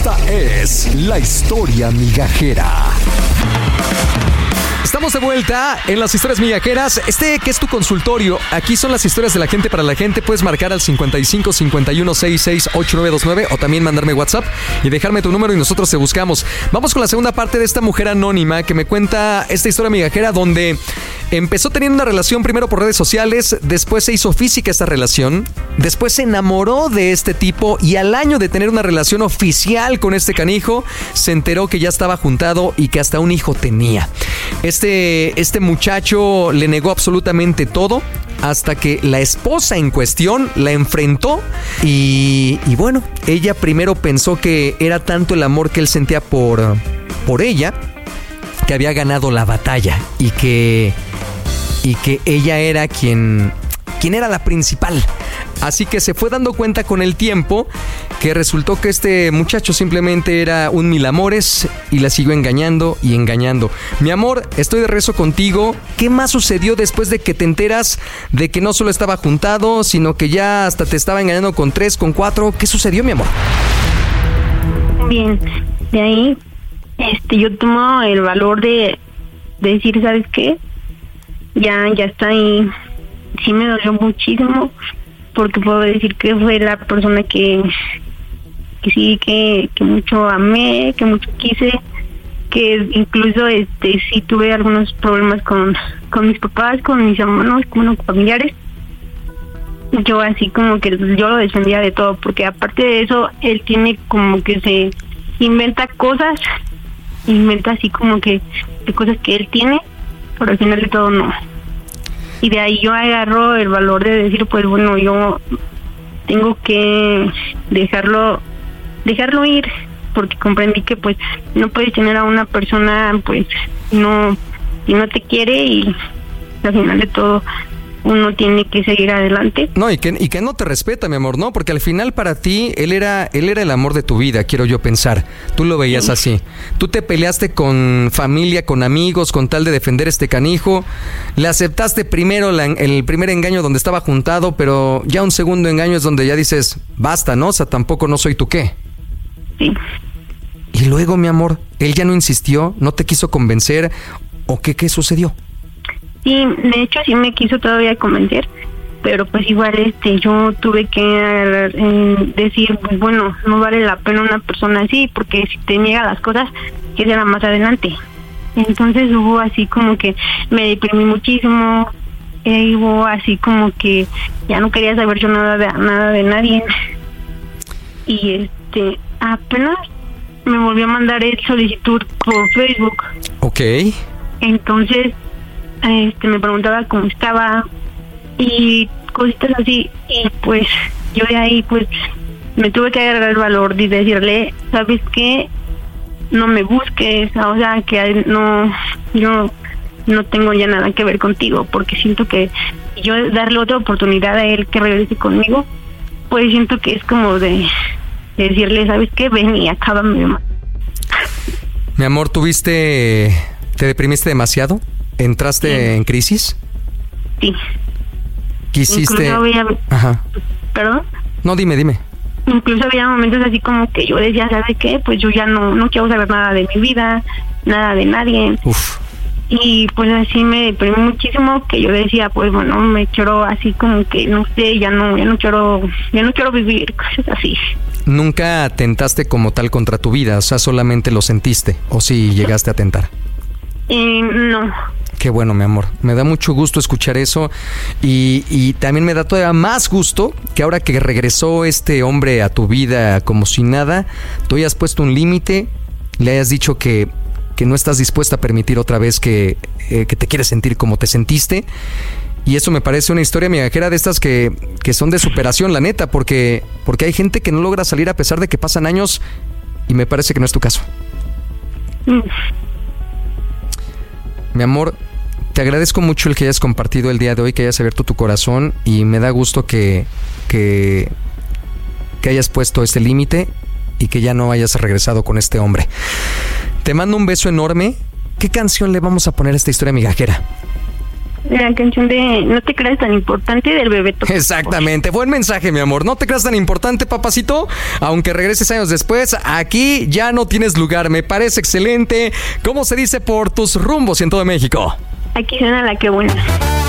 Esta es la historia migajera. Estamos de vuelta en las historias migajeras. Que es tu consultorio. Aquí son las historias de la gente para la gente. Puedes marcar al 55 51 66 8929 o también mandarme WhatsApp y dejarme tu número y nosotros te buscamos. Vamos con la segunda parte de esta mujer anónima que me cuenta esta historia migajera donde empezó teniendo una relación primero por redes sociales, después se hizo física esta relación, después se enamoró de este tipo y al año de tener una relación oficial con este canijo, se enteró que ya estaba juntado y que hasta un hijo tenía. Este muchacho le negó absolutamente todo hasta que la esposa en cuestión la enfrentó y bueno, ella primero pensó que era tanto el amor que él sentía por ella que había ganado la batalla y que ella era quien era la principal. Así que se fue dando cuenta con el tiempo que resultó que este muchacho simplemente era un mil amores y la siguió engañando y engañando. Mi amor, estoy de regreso contigo. ¿Qué más sucedió después de que te enteras de que no solo estaba juntado, sino que ya hasta te estaba engañando con 3, con 4? ¿Qué sucedió, mi amor? Bien, de ahí yo tomo el valor de decir, ¿sabes qué? Ya está ahí. Sí me dolió muchísimo porque puedo decir que fue la persona que sí, que mucho amé, que mucho quise, que incluso sí tuve algunos problemas con mis papás, con mis hermanos, con los familiares. Yo así como que yo lo defendía de todo, porque aparte de eso, él tiene como que se inventa cosas, inventa así como que de cosas que él tiene, pero al final de todo no. Y de ahí yo agarro el valor de decir, pues bueno, yo tengo que dejarlo ir, porque comprendí que pues no puedes tener a una persona pues no te quiere y al final de todo uno tiene que seguir adelante. No, y que no te respeta, mi amor, ¿no? Porque al final para ti, él era el amor de tu vida, quiero yo pensar. Tú lo veías así. Tú te peleaste con familia, con amigos, con tal de defender este canijo. Le aceptaste primero el primer engaño donde estaba juntado, pero ya un segundo engaño es donde ya dices, basta, ¿no? O sea, tampoco no soy tú, ¿qué? Sí. Y luego, mi amor, ¿él ya no insistió? ¿No te quiso convencer? ¿O qué sucedió? Sí, de hecho sí me quiso todavía convencer, pero pues igual yo tuve que decir, pues bueno, no vale la pena una persona así, porque si te niega las cosas, que será más adelante. Entonces hubo así como que me deprimí muchísimo, hubo así como que ya no quería saber yo nada de nadie. Y apenas me volvió a mandar solicitud por Facebook. Ok. Entonces me preguntaba cómo estaba y cositas así, y pues yo de ahí pues me tuve que agarrar el valor de decirle, ¿sabes qué? No me busques, o sea, que yo no tengo ya nada que ver contigo, porque siento que yo darle otra oportunidad a él que regrese conmigo, pues siento que es como de decirle, ¿sabes qué? Ven y acábame. Mi amor, ¿te deprimiste demasiado? ¿Entraste en crisis? Sí. ¿Quisiste? Ajá. ¿Perdón? No, dime. Incluso había momentos así como que yo decía, ¿sabes qué? Pues yo ya no quiero saber nada de mi vida, nada de nadie. Uf. Y pues así me deprimí muchísimo, que yo decía, pues bueno, me quiero así como que, no sé, ya no quiero vivir, cosas así. ¿Nunca atentaste como tal contra tu vida? O sea, ¿solamente lo sentiste? ¿O sí llegaste a atentar? No. Qué bueno, mi amor. Me da mucho gusto escuchar eso y también me da todavía más gusto que ahora que regresó este hombre a tu vida como si nada, tú hayas puesto un límite, le hayas dicho que no estás dispuesta a permitir otra vez que te quieres sentir como te sentiste. Y eso me parece una historia migajera de estas que son de superación, la neta, porque hay gente que no logra salir a pesar de que pasan años y me parece que no es tu caso. Mi amor, te agradezco mucho el que hayas compartido el día de hoy, que hayas abierto tu corazón y me da gusto que hayas puesto este límite y que ya no hayas regresado con este hombre. Te mando un beso enorme. ¿Qué canción le vamos a poner a esta historia migajera? La canción de No te creas tan importante del Bebeto. Exactamente, buen mensaje, mi amor. No te creas tan importante, papacito. Aunque regreses años después, aquí ya no tienes lugar. Me parece excelente. ¿Cómo se dice por tus rumbos en todo México? Aquí suena La Que Buena.